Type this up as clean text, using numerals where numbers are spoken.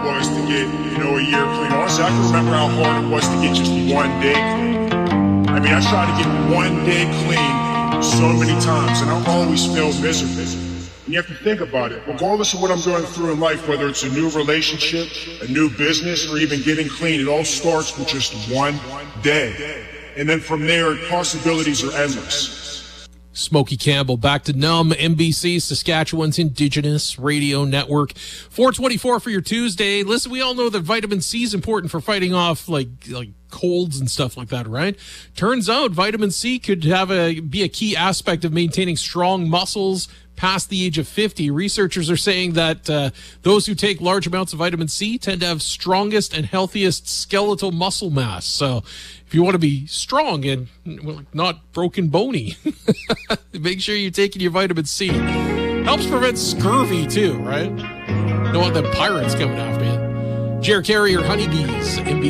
was to get, a year clean. Honestly, I can remember how hard it was to get just 1 day clean. I mean, I tried to get 1 day clean so many times, and I always feel miserable. And you have to think about it. Regardless of what I'm going through in life, whether it's a new relationship, a new business, or even getting clean, it all starts with just 1 day. And then from there, possibilities are endless. Smokey Campbell, back to Numb, NBC, Saskatchewan's Indigenous Radio Network. 4:24 for your Tuesday. Listen, we all know that vitamin C is important for fighting off like colds and stuff like that, right? Turns out vitamin C could be a key aspect of maintaining strong muscles past the age of 50. Researchers are saying that those who take large amounts of vitamin C tend to have strongest and healthiest skeletal muscle mass. So if you want to be strong and not broken bony, make sure you're taking your vitamin C. Helps prevent scurvy too, right? Don't want them pirates coming after you. Jer Carrier, Honeybees,